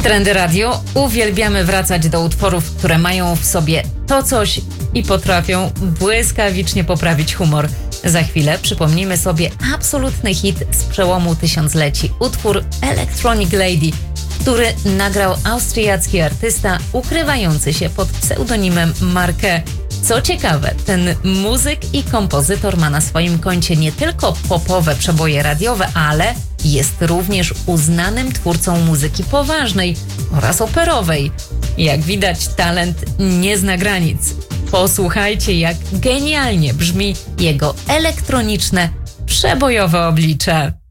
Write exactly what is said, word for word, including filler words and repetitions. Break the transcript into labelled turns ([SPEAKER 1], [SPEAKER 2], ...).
[SPEAKER 1] Trendy Radio uwielbiamy wracać do utworów, które mają w sobie to coś i potrafią błyskawicznie poprawić humor. Za chwilę przypomnimy sobie absolutny hit z przełomu tysiącleci, utwór Electronic Lady, który nagrał austriacki artysta ukrywający się pod pseudonimem Marquee. Co ciekawe, ten muzyk i kompozytor ma na swoim koncie nie tylko popowe przeboje radiowe, ale jest również uznanym twórcą muzyki poważnej oraz operowej. Jak widać, talent nie zna granic. Posłuchajcie, jak genialnie brzmi jego elektroniczne, przebojowe oblicze.